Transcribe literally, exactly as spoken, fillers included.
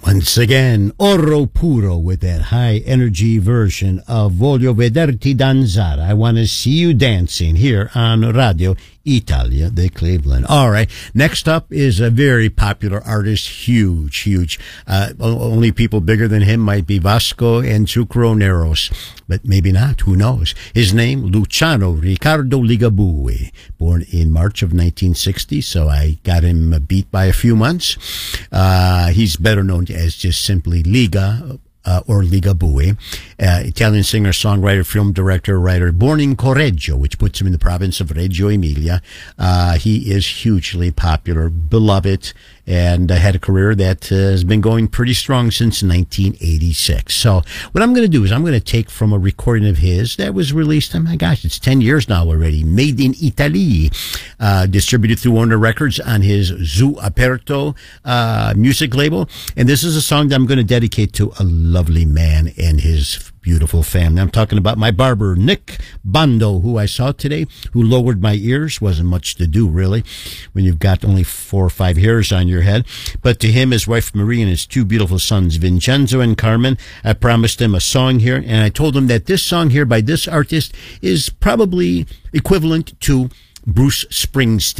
Once again, Oro Puro with that high-energy version of Voglio Vederti Danzare. I want to see you dancing here on Radio Italia de Cleveland. All right, next up is a very popular artist, huge, huge. Uh, only people bigger than him might be Vasco and Zucroneros, but maybe not, who knows. His name, Luciano Riccardo Ligabue, born in March of nineteen sixty, so I got him beat by a few months. Uh, he's better known as just simply Liga, Uh, or Ligabue, uh, Italian singer, songwriter, film director, writer, born in Correggio, which puts him in the province of Reggio Emilia. Uh, he is hugely popular, beloved, and uh, had a career that uh, has been going pretty strong since nineteen eighty-six. So what I'm going to do is I'm going to take from a recording of his that was released, oh my gosh, it's ten years now already, Made in Italy, uh, distributed through Warner Records on his Zu Aperto uh, music label. And this is a song that I'm going to dedicate to a lovely man and his beautiful family. I'm talking about my barber, Nick Bando, who I saw today, who lowered my ears. Wasn't much to do, really, when you've got only four or five hairs on your head. But to him, his wife Marie, and his two beautiful sons, Vincenzo and Carmen, I promised him a song here, and I told him that this song here by this artist is probably equivalent to Bruce Springsteen.